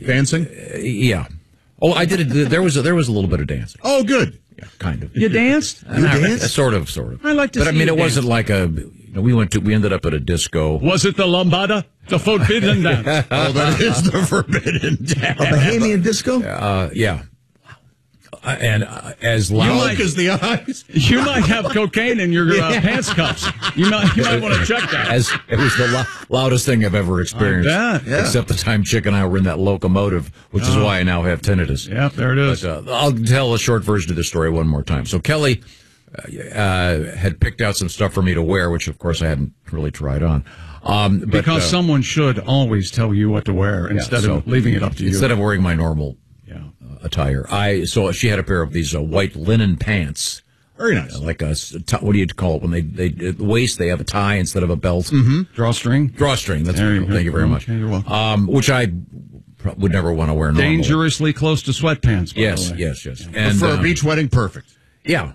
Dancing? Yeah. Oh, I did it. There was a little bit of dancing. Oh, good. Yeah, kind of. You danced? You danced? Sort of. I like to but see I mean, you it wasn't like a. We ended up at a disco. Was it the lambada? The forbidden dance? Oh, that is the forbidden dance. A Bahamian disco? Yeah. And as loud as the eyes. You might have cocaine in your pants cuffs. You might want to check that. As it was the loudest thing I've ever experienced. Except the time Chick and I were in that locomotive, which is why I now have tinnitus. Yeah, there it is. But, I'll tell a short version of the story one more time. So Kelly had picked out some stuff for me to wear, which of course I hadn't really tried on. Because someone should always tell you what to wear instead of leaving it up to you. Instead of wearing my normal attire. So she had a pair of these white linen pants. Very nice. Like a, what do you call it? When they at the waist, they have a tie instead of a belt. Mm-hmm. Drawstring? Drawstring. That's Thank you very much. You're welcome. Which I would never want to wear normally. Dangerously close to sweatpants, by the way. Yes. And for a beach wedding, perfect. Yeah.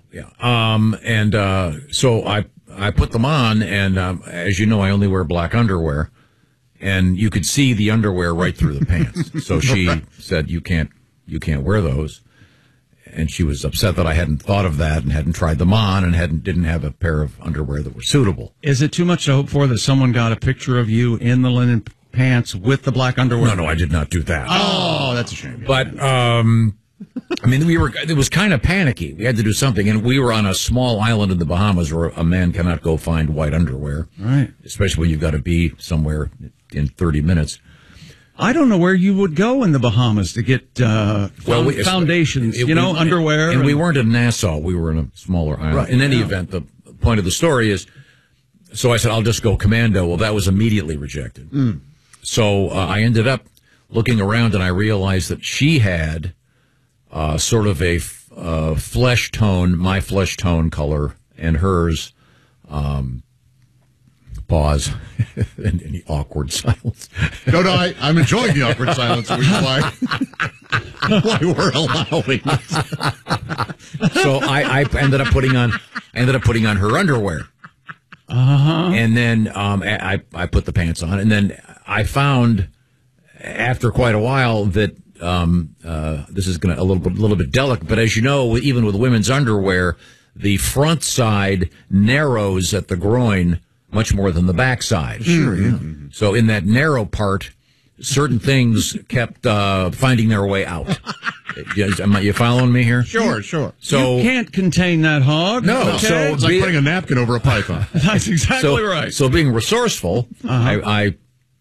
So I put them on, and as you know, I only wear black underwear, and you could see the underwear right through the pants. So she said, "You can't wear those," and she was upset that I hadn't thought of that and hadn't tried them on and didn't have a pair of underwear that were suitable. Is it too much to hope for that someone got a picture of you in the linen pants with the black underwear? No, I did not do that. Oh, that's a shame. But I mean, it was kind of panicky. We had to do something, and we were on a small island in the Bahamas where a man cannot go find white underwear. Right. Especially when you've got to be somewhere in 30 minutes. I don't know where you would go in the Bahamas to get foundations, underwear. And we weren't in Nassau. We were in a smaller island. Right, in any event, the point of the story is, so I said, I'll just go commando. Well, that was immediately rejected. So I ended up looking around, and I realized that she had sort of a flesh tone, my flesh tone color, and hers. Pause. And any awkward silence. No, I'm enjoying the awkward silence, which is why we're allowing it. So I ended up putting on her underwear. And then I put the pants on, and then I found after quite a while that this is going to a little bit delicate, but as you know, even with women's underwear, the front side narrows at the groin much more than the back side. Sure, yeah. So in that narrow part, certain things kept finding their way out. You following me here? Sure. So you can't contain that hog. No. Okay? So it's like putting a napkin over a python. That's exactly right. So being resourceful, I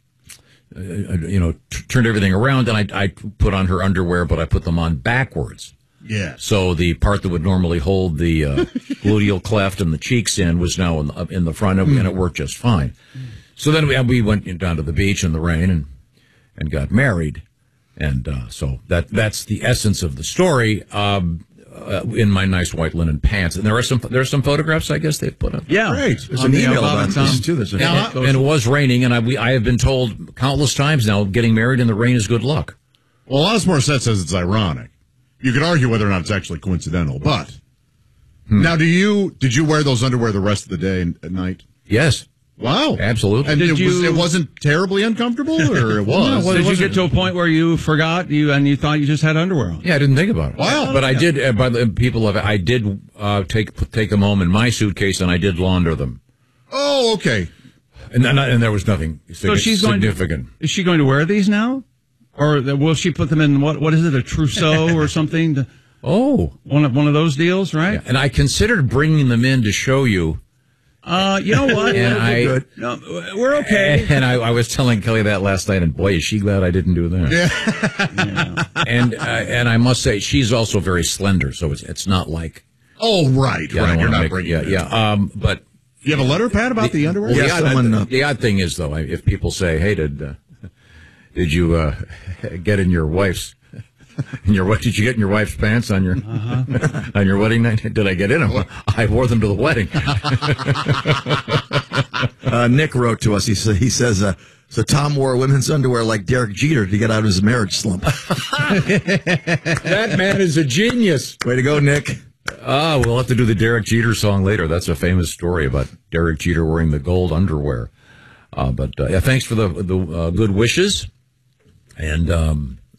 turned everything around, and I put on her underwear, but I put them on backwards. Yeah. So the part that would normally hold the gluteal cleft and the cheeks in was now in the front, and it worked just fine. So then we went down to the beach in the rain and got married, and so that's the essence of the story. In my nice white linen pants, and there are some photographs I guess they've put up. Yeah, great. There's an email about this too. And it was raining, and I have been told countless times now, getting married in the rain is good luck. Well, Alanis Morissette says it's ironic. You could argue whether or not it's actually coincidental, but now did you wear those underwear the rest of the day and at night? Yes. Wow. Absolutely. And it wasn't terribly uncomfortable, or it was? Did you get to a point where you forgot and you thought you just had underwear on? Yeah, I didn't think about it. Wow. But I did. I did take them home in my suitcase, and I did launder them. Oh, okay. And there was nothing significant. Is she going to wear these now, or will she put them in what is it, a trousseau or something? One of those deals, right? Yeah. And I considered bringing them in to show you. You know what? We're okay. And I was telling Kelly that last night, and boy, is she glad I didn't do that. Yeah. And I must say, she's also very slender, so it's not like. Oh, right. You're not bringing it. Yeah. But you have a letter pad about the underwear? The odd thing is, though, if people say, "Hey, did you get in your wife's?" Did you get in your wife's pants on your on your wedding night? Did I get in them? I wore them to the wedding. Nick wrote to us. He says, so Tom wore women's underwear like Derek Jeter to get out of his marriage slump. That man is a genius. Way to go, Nick. We'll have to do the Derek Jeter song later. That's a famous story about Derek Jeter wearing the gold underwear. But thanks for the good wishes. And